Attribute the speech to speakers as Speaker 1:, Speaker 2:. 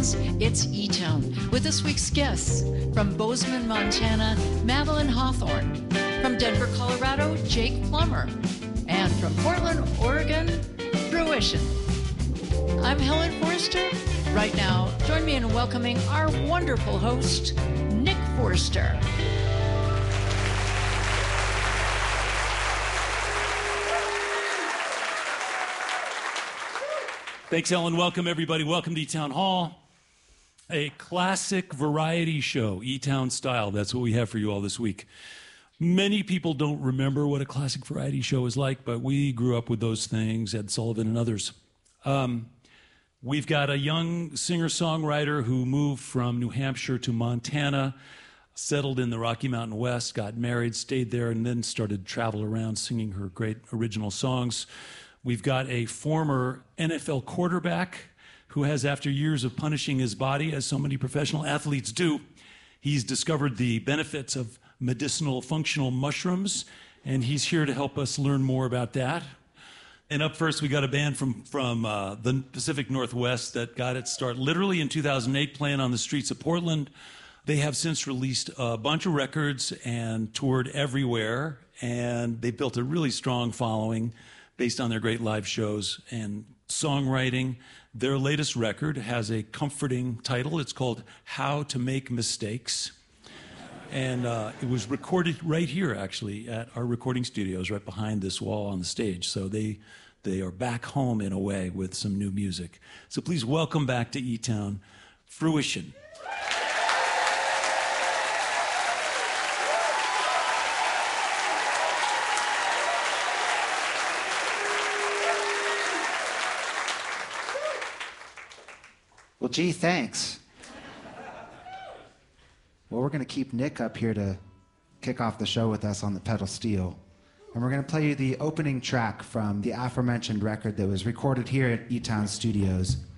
Speaker 1: friends. It's E-Town with this week's guests from Bozeman, Montana, Madeline Hawthorne, from Denver, Colorado, Jake Plummer, and from Portland, Oregon, Fruition. I'm Helen Forster. Right now, join me in welcoming our wonderful host, Nick Forster.
Speaker 2: Thanks, Ellen. Welcome, everybody. Welcome to E-Town Hall, a classic variety show, E-Town style. That's what we have for you all this week. Many people don't remember what a classic variety show is like, but we grew up with those things, Ed Sullivan and others. We've got a young singer-songwriter who moved from New Hampshire to Montana, settled in the Rocky Mountain West, got married, stayed there, and then started to travel around singing her great original songs. We've got a former NFL quarterback who has, after years of punishing his body, as so many professional athletes do, he's discovered the benefits of medicinal functional mushrooms, and he's here to help us learn more about that. And up first, we got a band from the Pacific Northwest that got its start literally in 2008, playing on the streets of Portland. They have since released a bunch of records and toured everywhere, and they built a really strong following based on their great live shows and songwriting. Their latest record has a comforting title. It's called How to Make Mistakes. And it was recorded right here, actually, at our recording studios right behind this wall on the stage. So they are back home in a way with some new music. So please welcome back to E-Town, Fruition.
Speaker 3: Well, gee, thanks. Well, we're going to keep Nick up here to kick off the show with us on the pedal steel. And we're going to play you the opening track from the aforementioned record that was recorded here at E-Town Studios.